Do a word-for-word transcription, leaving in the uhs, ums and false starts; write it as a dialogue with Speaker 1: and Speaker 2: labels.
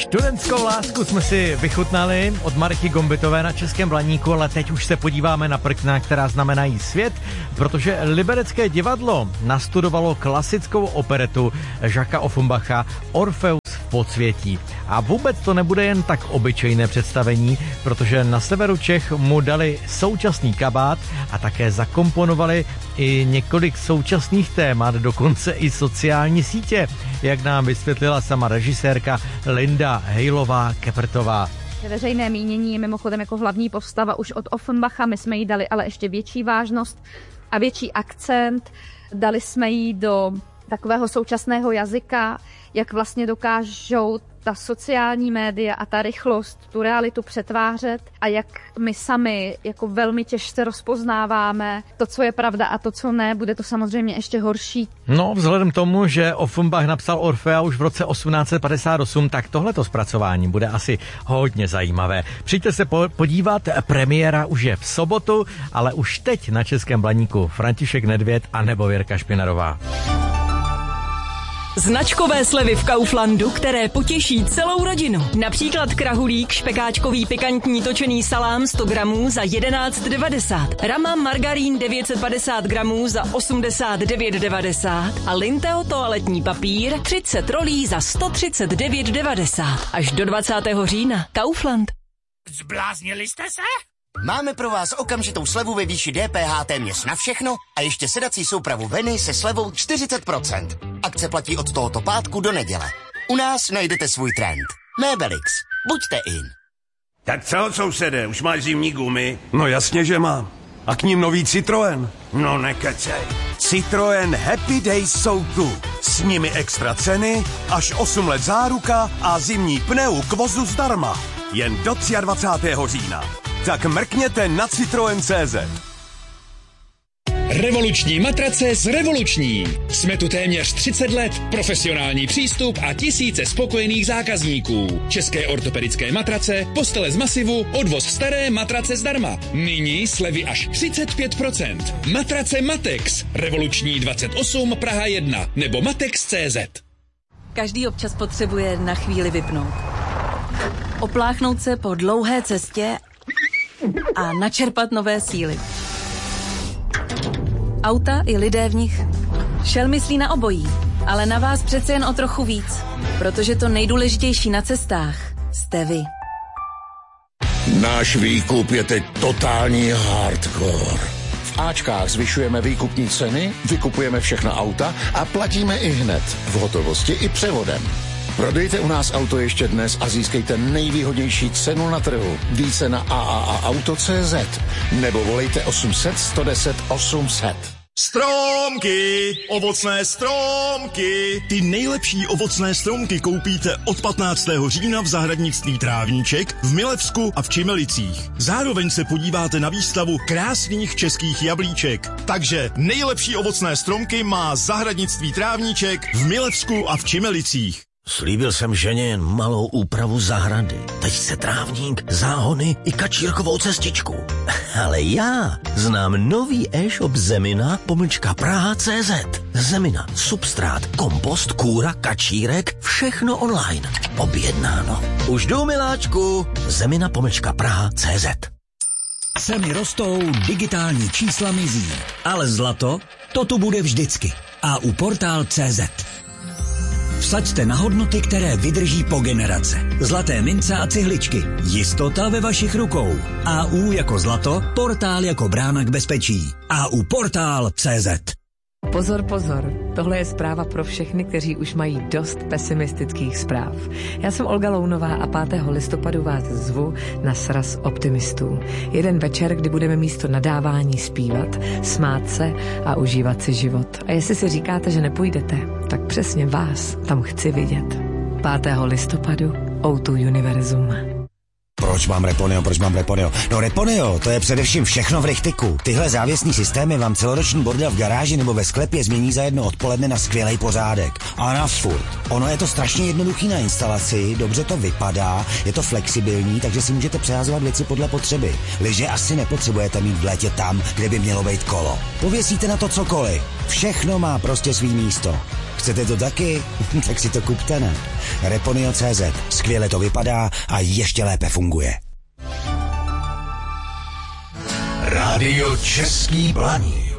Speaker 1: Studentskou lásku jsme si vychutnali od Marky Gombitové na Českém Blaníku, ale teď už se podíváme na prkna, která znamenají svět, protože Liberecké divadlo nastudovalo klasickou operetu Jacquesa Offenbacha Orfeus v podsvětí. A vůbec to nebude jen tak obyčejné představení, protože na severu Čech mu dali současný kabát a také zakomponovali i několik současných témat, dokonce i sociální sítě, jak nám vysvětlila sama režisérka Linda Hejlová-Keprtová.
Speaker 2: Veřejné mínění je mimochodem jako hlavní postava už od Offenbacha, my jsme jí dali ale ještě větší vážnost a větší akcent. Dali jsme jí do takového současného jazyka, jak vlastně dokážou ta sociální média a ta rychlost tu realitu přetvářet a jak my sami jako velmi těžce rozpoznáváme to, co je pravda a to, co ne, bude to samozřejmě ještě horší.
Speaker 1: No, vzhledem k tomu, že Offenbach napsal Orfea už v roce osmnáct set padesát osm, tak tohleto zpracování bude asi hodně zajímavé. Přijďte se podívat, premiéra už je v sobotu, ale už teď na Českém Blaníku František Nedvěd a nebo Věrka Špinarová.
Speaker 3: Značkové slevy v Kauflandu, které potěší celou rodinu. Například krahulík, špekáčkový pikantní točený salám sto gramů za jedenáct devadesát. Rama margarín devět set padesát gramů za osmdesát devět devadesát. A Linteo toaletní papír třicet rolí za sto třicet devět devadesát. Až do dvacátého října. Kaufland.
Speaker 4: Zbláznili jste se?
Speaker 5: Máme pro vás okamžitou slevu ve výši D P H téměř na všechno a ještě sedací soupravu Veny se slevou čtyřicet procent. Akce platí od tohoto pátku do neděle. U nás najdete svůj trend. Mébelix. Buďte in.
Speaker 4: Tak co, sousede, už máš zimní gumy?
Speaker 6: No jasně, že mám. A k ním nový Citroen.
Speaker 4: No nekecej.
Speaker 6: Citroen Happy Days jsou tu. S nimi extra ceny, až osm let záruka a zimní pneu k vozu zdarma. Jen do dvacátého třetího října. Tak mrkněte na Citroen tečka cé zet.
Speaker 7: Revoluční matrace z Revoluční. Jsme tu téměř třicet let, profesionální přístup a tisíce spokojených zákazníků. České ortopedické matrace, postele z masivu, odvoz staré matrace zdarma. Nyní slevy až třicet pět procent. Matrace Matex, Revoluční dvacet osm Praha jedna nebo matex tečka cé zet.
Speaker 3: Každý občas potřebuje na chvíli vypnout. Opláchnout se po dlouhé cestě a načerpat nové síly. Auta i lidé v nich. Shell myslí na obojí, ale na vás přece jen o trochu víc, protože to nejdůležitější na cestách jste vy.
Speaker 8: Náš výkup je teď totální hardcore. V Ačkách zvyšujeme výkupní ceny, vykupujeme všechna auta a platíme i hned, v hotovosti i převodem. Prodejte u nás auto ještě dnes a získejte nejvýhodnější cenu na trhu. Více na a a a auto tečka cé zet nebo volejte osm set sto deset osm set.
Speaker 9: Stromky, ovocné stromky. Ty nejlepší ovocné stromky koupíte od patnáctého října v zahradnictví Trávníček, v Milevsku a v Čimelicích. Zároveň se podíváte na výstavu krásných českých jablíček. Takže nejlepší ovocné stromky má zahradnictví Trávníček v Milevsku a v Čimelicích.
Speaker 10: Slíbil jsem ženě jen malou úpravu zahrady. Teď chce trávník, záhony i kačírkovou cestičku. Ale já znám nový e-shop Zemina pomlčka Praha tečka cé zet. Zemina, substrát, kompost, kůra, kačírek, všechno online. Objednáno. Už jdu, miláčku. Zemina pomlčka Praha tečka cé zet.
Speaker 11: Ceny rostou, digitální čísla mizí. Ale zlato, to tu bude vždycky. A u portál tečka cé zet. Vsaďte na hodnoty, které vydrží po generace. Zlaté mince a cihličky. Jistota ve vašich rukou. A U jako zlato, portál jako brána k bezpečí. A U portál tečka cé zet.
Speaker 12: Pozor, pozor. Tohle je zpráva pro všechny, kteří už mají dost pesimistických zpráv. Já jsem Olga Lounová a pátého listopadu vás zvu na sraz optimistů. Jeden večer, kdy budeme místo nadávání zpívat, smát se a užívat si život. A jestli si říkáte, že nepůjdete, tak přesně vás tam chci vidět. pátého listopadu ó dva Univerzum.
Speaker 13: Proč mám Reponeo, proč mám Reponeo? No Reponeo, to je především všechno v rychtiku. Tyhle závěsní systémy vám celoroční bordel v garáži nebo ve sklepě změní za jedno odpoledne na skvělej pořádek. A na furt. Ono je to strašně jednoduchý na instalaci, dobře to vypadá, je to flexibilní, takže si můžete přehazovat věci podle potřeby. Lyže asi nepotřebujete mít v létě tam, kde by mělo být kolo. Pověsíte na to cokoliv. Všechno má prostě svý místo. Chcete to taky? Tak si to kupte, ne? Reponio tečka cé zet. Skvěle to vypadá a ještě lépe funguje.
Speaker 14: Rádio Český Blaník.